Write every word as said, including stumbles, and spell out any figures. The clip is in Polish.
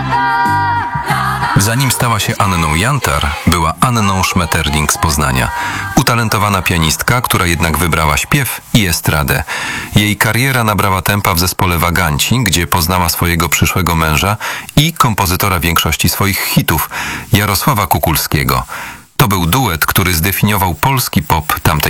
Zanim stała się Anną Jantar, była Anną Schmetterling z Poznania. Utalentowana pianistka, która jednak wybrała śpiew i estradę. Jej kariera nabrała tempa w zespole Waganci, gdzie poznała swojego przyszłego męża i kompozytora większości swoich hitów, Jarosława Kukulskiego. To był duet, który zdefiniował polski pop tamtej